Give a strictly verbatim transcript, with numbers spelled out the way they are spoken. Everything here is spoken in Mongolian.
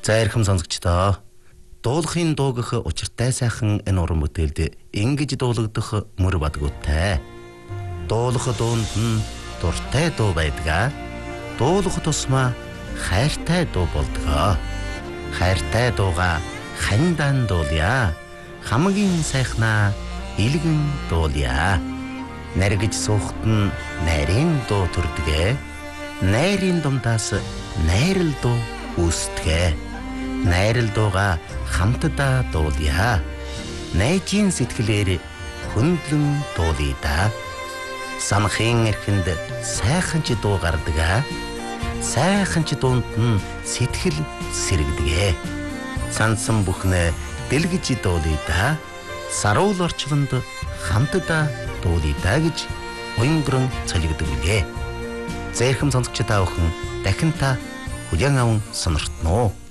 За эрхэм сонсогчдоо, дуулахын дуугах учиртай сайхан энэ уран бүтээлд ингэж дуулагдах мөр бадгүйтэй. Дуулах дуунд нь дуртай дуу байдаг. Дуулах тусмаа хайртай дуу болдог. Хайртай дууга хандан дуулъя. Хамгийн сайхнаа илгэн дуулъя. Наргиж суухт нь найрын дуу төрдөг. Найрын дундаас найрал дуу үүсдэг. Найрал дууга хамтдаа дуулъя. Найжийн сэтгэлээр хөндлөн дуулъя да. Санахын эрхэнд сайхан ч дуу гардаг. Сайхан ч дуунд нь сэтгэл сэрэгдэг. Сансан бүхнээ дэлгэж дуулъя да. Саруул орчлонд хамтдаа дуулъя да гэж уянгран цалигдаг үлээ. Зээрхэм сонсогч та бүхэн дахин та хүлээн аван сонирхтноо.